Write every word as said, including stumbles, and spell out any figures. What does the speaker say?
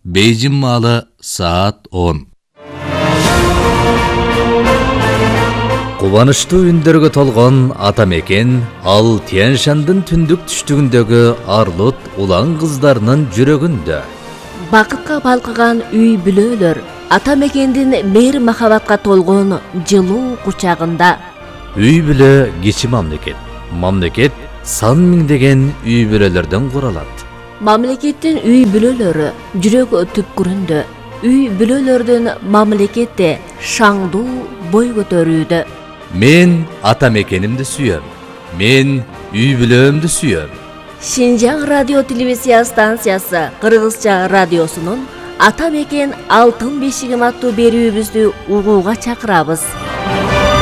Бейжің маалы саат он. Кубаныштуу үндөргө толгон ата мекен ал Тянь-Шандын түндүк түштүгүндөгү Арлут улан кыздарынын жүрөгүндө. Бакытка балкыган үй бүлөлөр ата мекендин мейир махабатка толгон жылуу кучагында. Үй бүлө кичи мамлекет. Мамлекет сан миңдеген үй бүлөлөрдөн куралат. Мамлекеттин үй бүлөлөрү жүрөк түпкүрүндө. Үй бүлөлөрдүн мамлекетте шаңдуу бой көтөрүүдө. Мен ата мекенимди сүйөм. Мен үй бүлөмдү сүйөм. Шинжаң радио телевизия станциясы Кыргызча радиосунун Ата мекен алтын бешигим аттуу берүүбүздү угууга чакырабыз.